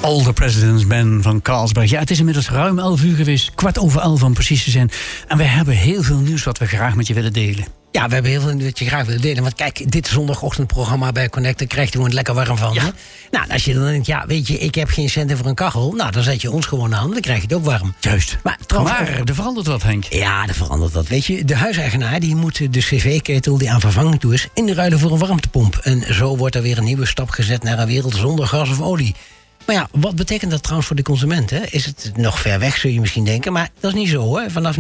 All the President's Men van Carlsberg. Ja, het is inmiddels ruim 11 uur geweest. 11:15 om precies te zijn. En we hebben heel veel nieuws wat we graag met je willen delen. Ja, we hebben heel veel wat je graag willen delen. Want kijk, dit zondagochtendprogramma bij Connect, daar krijg je gewoon lekker warm van. Ja. Hè? Nou, als je dan denkt, ja, weet je, ik heb geen centen voor een kachel. Nou, dan zet je ons gewoon aan, dan krijg je het ook warm. Juist. Maar er verandert wat, Henk. Ja, er verandert wat. Weet je, de huiseigenaar die moet de cv-ketel die aan vervanging toe is inruilen voor een warmtepomp. En zo wordt er weer een nieuwe stap gezet naar een wereld zonder gas of olie. Maar ja, wat betekent dat trouwens voor de consument? Hè? Is het nog ver weg, zul je misschien denken. Maar dat is niet zo, hoor. Vanaf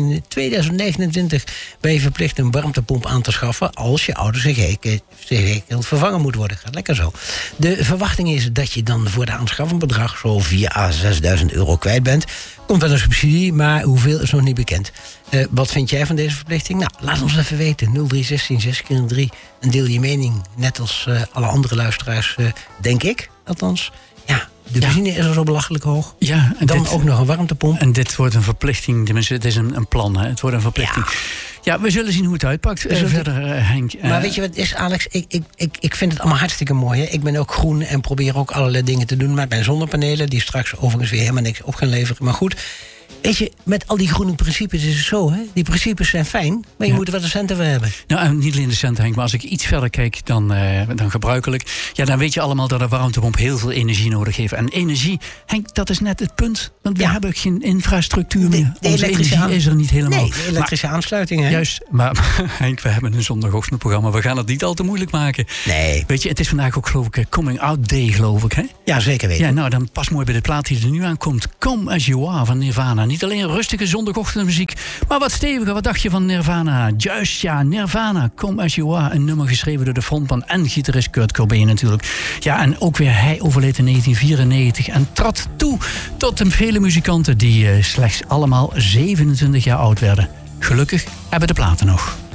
2029 ben je verplicht een warmtepomp aan te schaffen als je oude cv-ketel vervangen moet worden. Gaat lekker zo. De verwachting is dat je dan voor de aanschaffingsbedrag zo 4.000 à 6.000 euro kwijt bent. Komt wel een subsidie, maar hoeveel is nog niet bekend. Wat vind jij van deze verplichting? Nou, laat ons even weten. 0316 6x3. En deel je mening, net als alle andere luisteraars, denk ik, althans. Ja, de benzine is al zo belachelijk hoog. Ja, en dan ook nog een warmtepomp. En dit wordt een verplichting. Tenminste, het is een plan. Hè. Het wordt een verplichting. Ja, we zullen zien hoe het uitpakt. Verder, Henk. Maar weet je wat het is, Alex? Ik vind het allemaal hartstikke mooi. Hè? Ik ben ook groen en probeer ook allerlei dingen te doen met mijn zonnepanelen, die straks overigens weer helemaal niks op gaan leveren. Maar goed, weet je, met al die groene principes is het zo, hè? Die principes zijn fijn, maar je moet er wat de centen voor hebben. Nou, en niet alleen de centen, Henk, maar als ik iets verder kijk dan gebruikelijk, ja, dan weet je allemaal dat een warmtepomp heel veel energie nodig heeft. En energie, Henk, dat is net het punt. Want we hebben geen infrastructuur meer. Onze energie is er niet helemaal. Nee, de elektrische aansluiting, hè? Juist, maar Henk, we hebben een zondagochtendprogramma. We gaan het niet al te moeilijk maken. Nee. Weet je, het is vandaag ook, geloof ik, Coming Out Day, geloof ik, hè? Ja, zeker weten. Ja, nou, dan past mooi bij de plaat die er nu aankomt. Come As You Are van Nirvana. Niet alleen rustige zondagochtendmuziek, maar wat steviger. Wat dacht je van Nirvana? Juist, ja, Nirvana, Come As You Are. Een nummer geschreven door de frontman en gitarist Kurt Cobain natuurlijk. Ja, en ook weer hij overleed in 1994 en trad toe tot de vele muzikanten die slechts allemaal 27 jaar oud werden. Gelukkig hebben de platen nog.